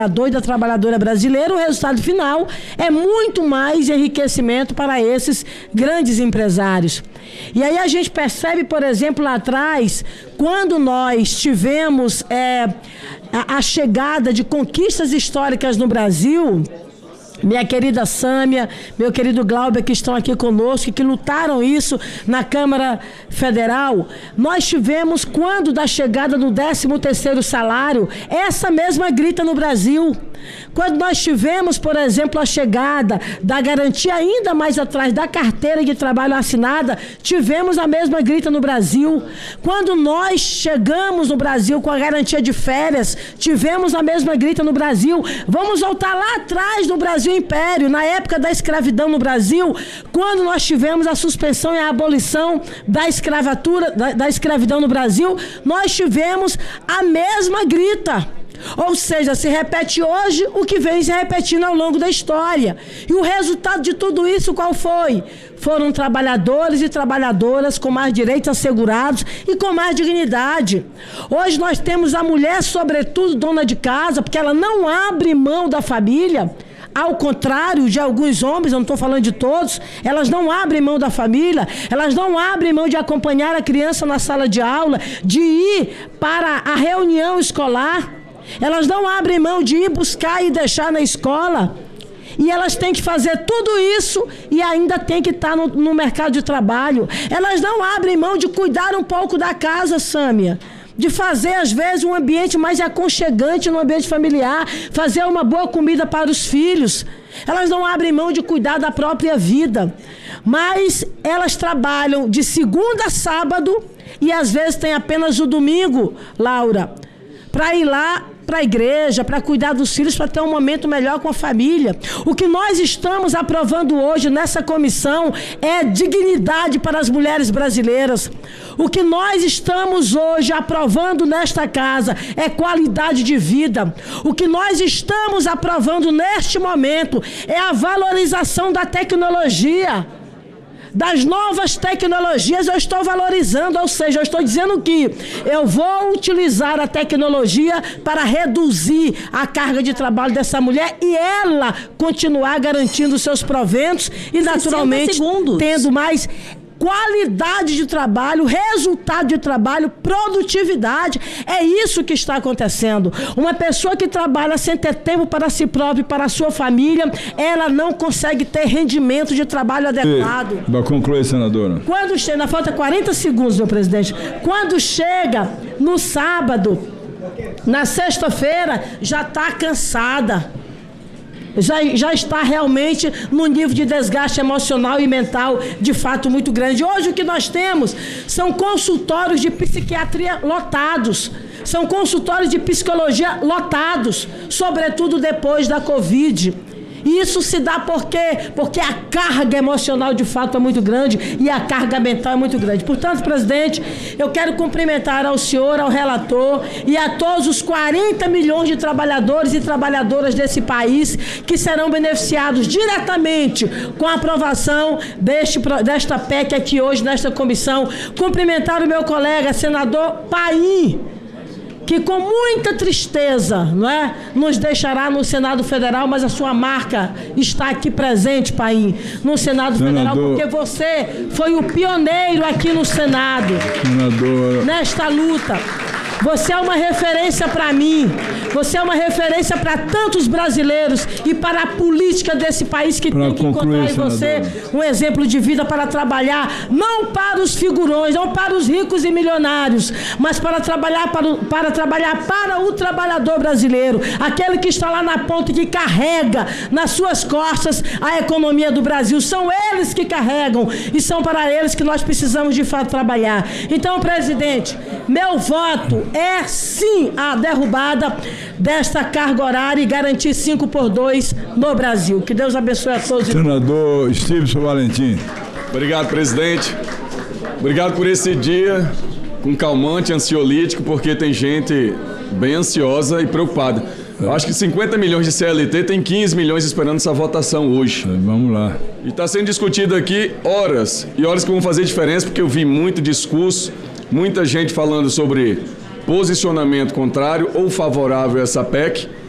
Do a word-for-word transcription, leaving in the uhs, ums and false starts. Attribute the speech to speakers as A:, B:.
A: e da trabalhadora brasileira, o resultado final é muito mais enriquecimento para esses grandes empresários. E aí a gente percebe, por exemplo, lá atrás, quando nós tivemos é, a, a chegada de conquistas históricas no Brasil, minha querida Sâmia, meu querido Glauber, que estão aqui conosco, que lutaram isso na Câmara Federal, nós tivemos, quando da chegada do décimo terceiro salário, essa mesma grita no Brasil. Quando nós tivemos, por exemplo, a chegada da garantia ainda mais atrás da carteira de trabalho assinada, tivemos a mesma grita no Brasil. Quando nós chegamos no Brasil com a garantia de férias, tivemos a mesma grita no Brasil. Vamos voltar lá atrás no Brasil Império, na época da escravidão no Brasil, quando nós tivemos a suspensão e a abolição da escravatura, da, da escravidão no Brasil, nós tivemos a mesma grita. Ou seja, se repete hoje o que vem se repetindo ao longo da história. E o resultado de tudo isso qual foi? Foram trabalhadores e trabalhadoras com mais direitos assegurados e com mais dignidade. Hoje nós temos a mulher, sobretudo dona de casa, porque ela não abre mão da família. Ao contrário de alguns homens, eu não estou falando de todos, elas não abrem mão da família, elas não abrem mão de acompanhar a criança na sala de aula, de ir para a reunião escolar. Elas não abrem mão de ir buscar e deixar na escola. E elas têm que fazer tudo isso e ainda têm que estar no, no mercado de trabalho. Elas não abrem mão de cuidar um pouco da casa, Sâmia. De fazer, às vezes, um ambiente mais aconchegante no ambiente familiar. Fazer uma boa comida para os filhos. Elas não abrem mão de cuidar da própria vida. Mas elas trabalham de segunda a sábado e, às vezes, tem apenas o domingo, Laura, para ir lá para a igreja, para cuidar dos filhos, para ter um momento melhor com a família. O que nós estamos aprovando hoje nessa comissão é dignidade para as mulheres brasileiras. O que nós estamos hoje aprovando nesta casa é qualidade de vida. O que nós estamos aprovando neste momento é a valorização da tecnologia. Das novas tecnologias eu estou valorizando, ou seja, eu estou dizendo que eu vou utilizar a tecnologia para reduzir a carga de trabalho dessa mulher e ela continuar garantindo seus proventos e naturalmente tendo mais qualidade de trabalho, resultado de trabalho, produtividade. É isso que está acontecendo. Uma pessoa que trabalha sem ter tempo para si própria e para a sua família, ela não consegue ter rendimento de trabalho adequado.
B: Para concluir, senadora.
A: Quando chega, na falta quarenta segundos, meu presidente, quando chega no sábado, na sexta-feira, já está cansada. Já, já está realmente num nível de desgaste emocional e mental de fato muito grande. Hoje o que nós temos são consultórios de psiquiatria lotados, são consultórios de psicologia lotados, sobretudo depois da Covid. E isso se dá por quê? Porque a carga emocional de fato é muito grande e a carga mental é muito grande. Portanto, presidente, eu quero cumprimentar ao senhor, ao relator e a todos os quarenta milhões de trabalhadores e trabalhadoras desse país que serão beneficiados diretamente com a aprovação deste, desta P E C aqui hoje, nesta comissão. Cumprimentar o meu colega, senador Paim, que com muita tristeza, não é, nos deixará no Senado Federal, mas a sua marca está aqui presente, Paim, no Senado Senador, Federal, porque você foi o pioneiro aqui no Senado, Senador, nesta luta. Você é uma referência para mim, você é uma referência para tantos brasileiros e para a política desse país que pra tem que encontrar em você um exemplo de vida para trabalhar, não para os figurões, não para os ricos e milionários, mas para trabalhar para, o, para trabalhar para o trabalhador brasileiro, aquele que está lá na ponta e que carrega nas suas costas a economia do Brasil. São eles que carregam e são para eles que nós precisamos de fato trabalhar. Então, presidente, meu voto é sim a derrubada desta carga horária e garantir cinco por dois no Brasil. Que Deus abençoe a todos.
B: Senador Stevenson Valentim.
C: Obrigado, presidente. Obrigado por esse dia com calmante, ansiolítico, porque tem gente bem ansiosa e preocupada. Eu acho que cinquenta milhões de C L T tem quinze milhões esperando essa votação hoje.
B: Vamos lá.
C: E está sendo discutido aqui horas, e horas que vão fazer diferença, porque eu vi muito discurso, muita gente falando sobre posicionamento contrário ou favorável a essa P E C.